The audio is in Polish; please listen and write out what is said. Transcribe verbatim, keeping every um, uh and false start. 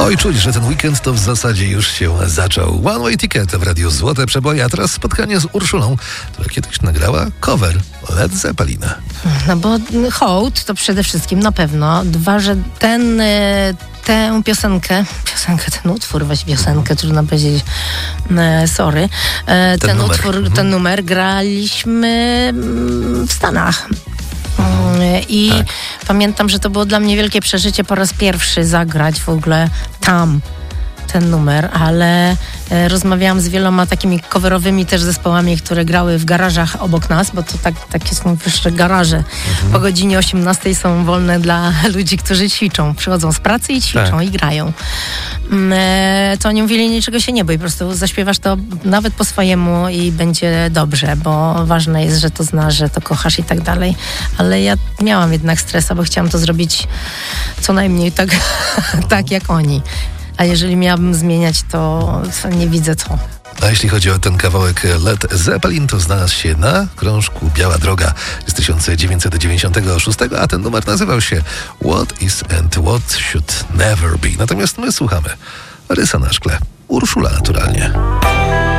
Oj, czuć, że ten weekend to w zasadzie już się zaczął. One Way Ticket w Radiu Złote Przeboje, a teraz spotkanie z Urszulą, która kiedyś nagrała cover Led Zeppelina. No bo hołd to przede wszystkim na pewno. Dwa, że ten... Tę piosenkę, piosenkę, ten utwór, weź piosenkę, trudno powiedzieć, e, sorry, e, ten, ten numer. utwór, mhm. ten numer graliśmy w Stanach. I tak. pamiętam, że to było dla mnie wielkie przeżycie po raz pierwszy zagrać w ogóle tam ten numer, ale e, rozmawiałam z wieloma takimi coverowymi też zespołami, które grały w garażach obok nas, bo to tak, takie są wyższe garaże. Mhm. Po godzinie osiemnastej są wolne dla ludzi, którzy ćwiczą. Przychodzą z pracy i ćwiczą tak. i grają. E, to oni mówili, niczego się nie bój, po prostu zaśpiewasz to nawet po swojemu i będzie dobrze, bo ważne jest, że to znasz, że to kochasz i tak dalej. Ale ja miałam jednak stresa, bo chciałam to zrobić co najmniej tak, tak jak oni. A jeżeli miałabym zmieniać, to nie widzę co. A jeśli chodzi o ten kawałek Led Zeppelin, to znalazł się na krążku Biała Droga z tysiąc dziewięćset dziewięćdziesiątego szóstego, a ten numer nazywał się What is and What Should Never Be. Natomiast my słuchamy Rysa na szkle. Urszula naturalnie.